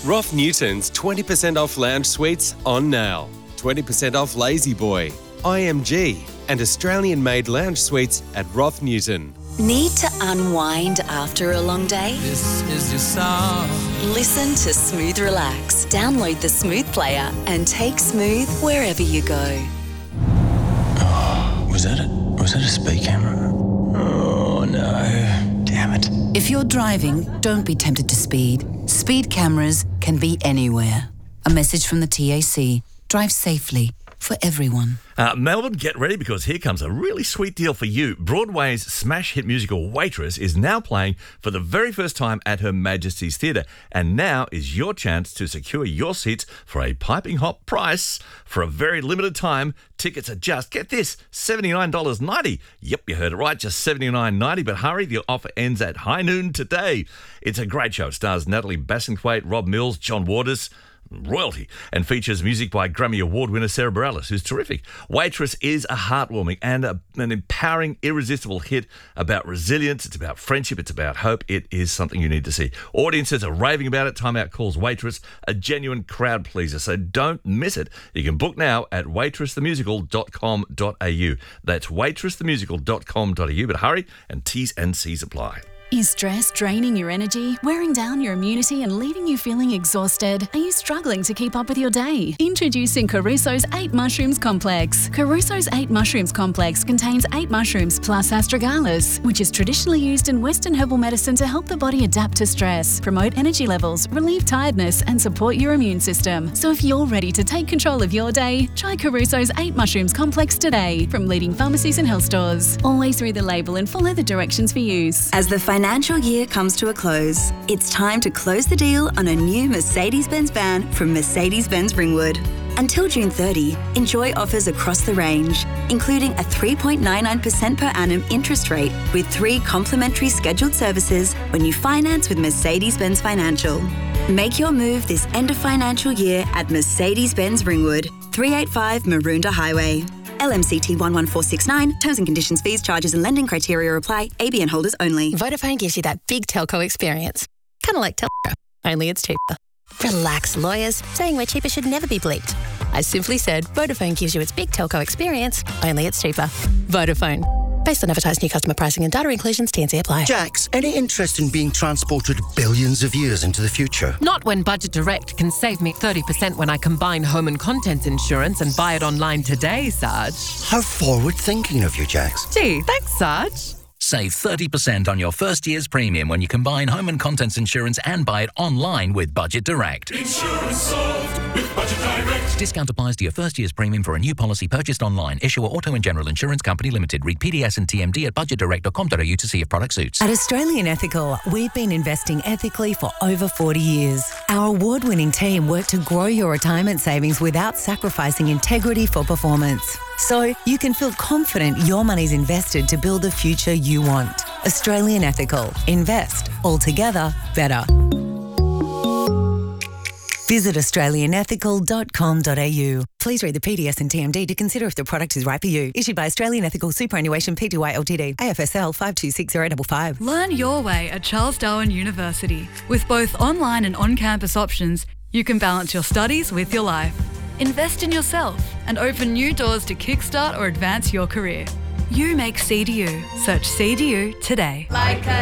Roth Newton's 20% off lounge suites on now. 20% off Lazy Boy, IMG, and Australian-made lounge suites at Roth Newton. Need to unwind after a long day? This is your song. Listen to Smooth Relax. Download the Smooth player and take Smooth wherever you go. Oh, was that a speed camera? Oh no, damn it. If you're driving, don't be tempted to speed. Speed cameras can be anywhere. A message from the TAC. Drive safely for everyone. Melbourne, get ready because here comes a really sweet deal for you. Broadway's smash hit musical Waitress is now playing for the very first time at Her Majesty's Theatre. And now is your chance to secure your seats for a piping hot price. For a very limited time, tickets are just, get this, $79.90. Yep, you heard it right, just $79.90. But hurry, the offer ends at high noon today. It's a great show. It stars Natalie Bassingthwaighte, Rob Mills, John Waters, royalty, and features music by Grammy Award winner Sarah Bareilles, who's terrific. Waitress is a heartwarming and an empowering, irresistible hit about resilience. It's about friendship. It's about hope. It is something you need to see. Audiences are raving about it. Time Out calls Waitress a genuine crowd pleaser, so don't miss it. You can book now at waitressthemusical.com.au. That's waitressthemusical.com.au, but hurry, and T's and C's apply. Is stress draining your energy, wearing down your immunity and leaving you feeling exhausted? Are you struggling to keep up with your day? Introducing Caruso's 8 Mushrooms Complex. Caruso's 8 Mushrooms Complex contains 8 mushrooms plus astragalus, which is traditionally used in Western herbal medicine to help the body adapt to stress, promote energy levels, relieve tiredness and support your immune system. So if you're ready to take control of your day, try Caruso's 8 Mushrooms Complex today from leading pharmacies and health stores. Always read the label and follow the directions for use. As the financial year comes to a close, it's time to close the deal on a new Mercedes-Benz van from Mercedes-Benz Ringwood. Until June 30, enjoy offers across the range, including a 3.99% per annum interest rate with 3 complimentary scheduled services when you finance with Mercedes-Benz Financial. Make your move this end of financial year at Mercedes-Benz Ringwood, 385 Maroondah Highway. LMCT 11469. Terms and conditions, fees, charges and lending criteria apply. ABN holders only. Vodafone gives you that big telco experience. Kind of like Telco, only it's cheaper. Relax, lawyers. Saying we're cheaper should never be bleeped. I simply said Vodafone gives you its big telco experience, only it's cheaper. Vodafone. Based on advertised new customer pricing and data inclusions, T&C apply. Jax, any interest in being transported billions of years into the future? Not when Budget Direct can save me 30% when I combine home and contents insurance and buy it online today, Sarge. How forward-thinking of you, Jax. Gee, thanks, Sarge. Save 30% on your first year's premium when you combine home and contents insurance and buy it online with Budget Direct. Insurance solved with Budget Direct. Discount applies to your first year's premium for a new policy purchased online. Issuer Auto and General Insurance Company Limited. Read PDS and TMD at budgetdirect.com.au to see if product suits. At Australian Ethical, we've been investing ethically for over 40 years. Our award-winning team work to grow your retirement savings without sacrificing integrity for performance. So you can feel confident your money's invested to build the future you want. Australian Ethical. Invest. Altogether better. Visit australianethical.com.au. Please read the PDS and TMD to consider if the product is right for you. Issued by Australian Ethical Superannuation Pty Ltd. AFSL 526055. Learn your way at Charles Darwin University. With both online and on-campus options, you can balance your studies with your life. Invest in yourself and open new doors to kickstart or advance your career. You make CDU. Search CDU today. Like a